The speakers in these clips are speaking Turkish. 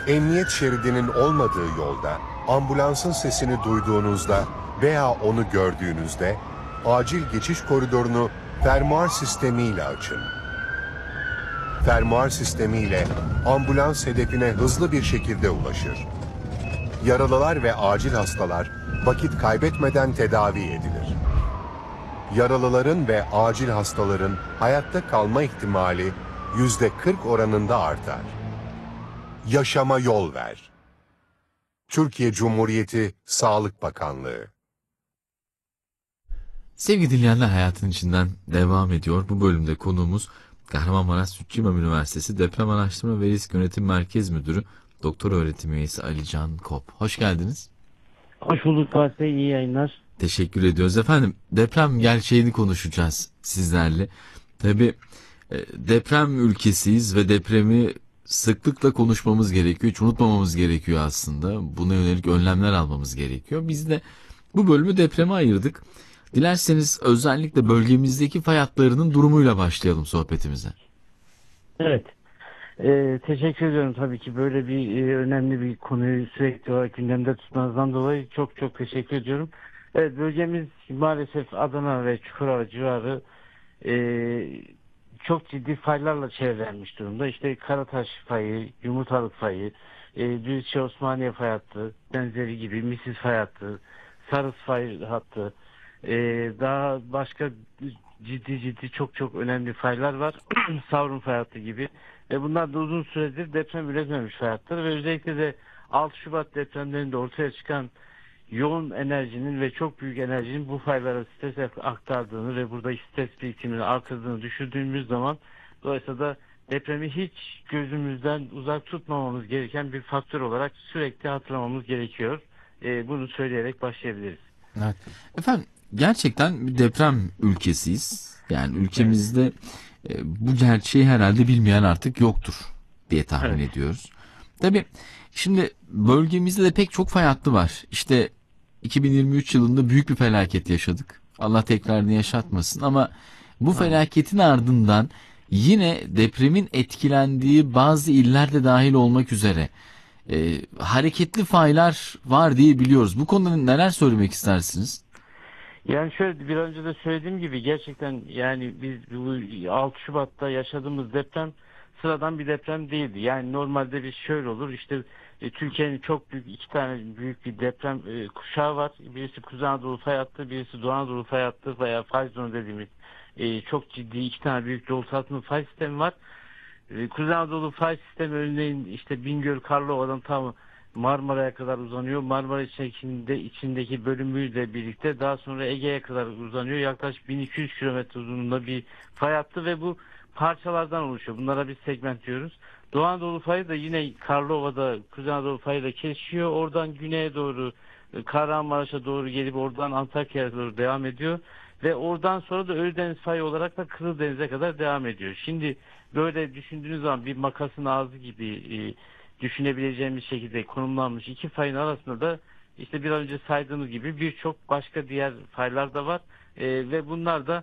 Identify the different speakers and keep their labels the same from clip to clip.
Speaker 1: Emniyet şeridinin olmadığı yolda ambulansın sesini duyduğunuzda veya onu gördüğünüzde acil geçiş koridorunu fermuar sistemiyle açın. Fermuar sistemiyle ambulans hedefine hızlı bir şekilde ulaşır. Yaralılar ve acil hastalar vakit kaybetmeden tedavi edilir. Yaralıların ve acil hastaların hayatta kalma ihtimali %40 oranında artar. Yaşama yol ver. Türkiye Cumhuriyeti Sağlık Bakanlığı.
Speaker 2: Sevgili dinleyenler, hayatın içinden devam ediyor. Bu bölümde konuğumuz Kahramanmaraş Sütçü İmam Üniversitesi Deprem Araştırma ve Risk Yönetim Merkez Müdürü Doktor Öğretim Üyesi Ali Can Kop. Hoş geldiniz.
Speaker 3: Hoş bulduk Fatih Bey, iyi yayınlar.
Speaker 2: Teşekkür ediyoruz. Efendim, deprem gerçeğini konuşacağız sizlerle. Tabii deprem ülkesiyiz ve depremi sıklıkla konuşmamız gerekiyor. Hiç unutmamamız gerekiyor aslında. Buna yönelik önlemler almamız gerekiyor. Biz de bu bölümü depreme ayırdık. Dilerseniz özellikle bölgemizdeki fay hatlarının durumuyla başlayalım sohbetimize.
Speaker 3: Evet, teşekkür ediyorum tabii ki böyle bir önemli bir konuyu sürekli olarak gündemde tutmanızdan dolayı çok teşekkür ediyorum. Evet, bölgemiz maalesef Adana ve Çukurova civarı e, çok ciddi faylarla çevrelenmiş durumda. İşte Karataş fayı, Yumurtalık fayı, Düzce Osmaniye fay hattı, benzeri gibi Misis fay hattı, Sarız fay hattı, daha başka ciddi çok önemli faylar var. Savrun fay hattı gibi. Ve bunlar da uzun süredir deprem üretmemiş fay hatları ve özellikle de 6 Şubat depremlerinde ortaya çıkan yoğun enerjinin ve çok büyük enerjinin bu faylara stres aktardığını ve burada stres birikimini artırdığını düşündüğümüz zaman dolayısıyla da depremi hiç gözümüzden uzak tutmamamız gereken bir faktör olarak sürekli hatırlamamız gerekiyor. Bunu söyleyerek başlayabiliriz.
Speaker 2: Evet. Efendim, gerçekten bir deprem ülkesiyiz. Yani ülkemizde bu gerçeği herhalde bilmeyen artık yoktur diye tahmin
Speaker 3: Evet.
Speaker 2: ediyoruz. Tabii şimdi bölgemizde de pek çok fay hattı var. İşte 2023 yılında büyük bir felaket yaşadık. Allah tekrarını yaşatmasın ama bu felaketin ardından yine depremin etkilendiği bazı iller de dahil olmak üzere hareketli faylar var diye biliyoruz. Bu konuda neler söylemek istersiniz?
Speaker 3: Yani şöyle bir önce de söylediğim gibi gerçekten yani biz bu 6 Şubat'ta yaşadığımız deprem sıradan bir deprem değildi. Yani normalde bir şöyle olur işte Türkiye'nin çok büyük iki tane büyük bir deprem kuşağı var. Birisi Kuzey Anadolu fay hattı, birisi Doğu Anadolu fay hattı veya fay zonu dediğimiz çok ciddi iki tane büyük dolu tatlı fay sistemi var. Kuzey Anadolu fay sistemi örneğin işte Bingöl Karlova'dan tam Marmara'ya kadar uzanıyor. Marmara içindeki bölümüyle birlikte daha sonra Ege'ye kadar uzanıyor. Yaklaşık 1200 kilometre uzunluğunda bir fay hattı ve bu parçalardan oluşuyor. Bunlara biz segment diyoruz. Doğu Anadolu fayı da yine Karlova'da Kuzey Anadolu fayı da kesişiyor. Oradan güneye doğru Kahramanmaraş'a doğru gelip oradan Antakya'ya doğru devam ediyor. Ve oradan sonra da Ölüdeniz fayı olarak da Kızıldeniz'e kadar devam ediyor. Şimdi böyle düşündüğünüz zaman bir makasın ağzı gibi düşünebileceğimiz şekilde konumlanmış iki fayın arasında da işte bir önce saydığımız gibi birçok başka diğer faylar da var. Ve bunlar da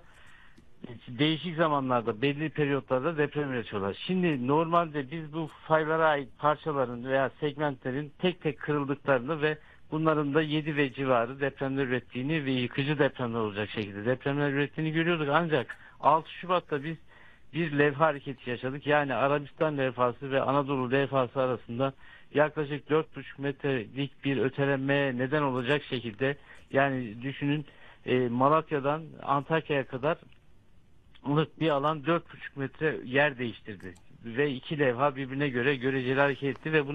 Speaker 3: değişik zamanlarda belli periyotlarda deprem üretiyorlar. Şimdi normalde biz bu faylara ait parçaların veya segmentlerin tek tek kırıldıklarını ve bunların da 7 ve civarı depremler ürettiğini ve yıkıcı depremler olacak şekilde depremler ürettiğini görüyorduk. Ancak 6 Şubat'ta biz bir levha hareketi yaşadık. Yani Arabistan levhası ve Anadolu levhası arasında yaklaşık 4,5 metrelik bir ötelenmeye neden olacak şekilde yani düşünün Malatya'dan Antakya'ya kadar bir alan 4,5 metre yer değiştirdi. Ve iki levha birbirine göre göreceli hareket etti ve